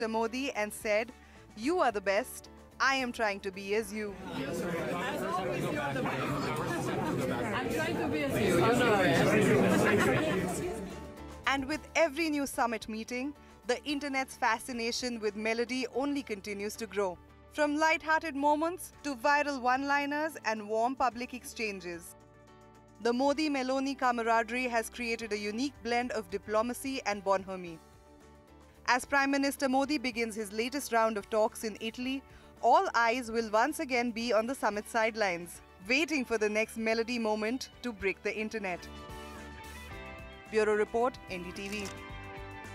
Modi and said, "You are the best. I am trying to be as you." As always, you're the best. I'm trying to be as you. And with every new summit meeting, the internet's fascination with Melody only continues to grow. From light-hearted moments to viral one-liners and warm public exchanges. The Modi-Meloni camaraderie has created a unique blend of diplomacy and bonhomie. As Prime Minister Modi begins his latest round of talks in Italy, all eyes will once again be on the summit sidelines, waiting for the next Melody moment to break the internet. Bureau Report, NDTV.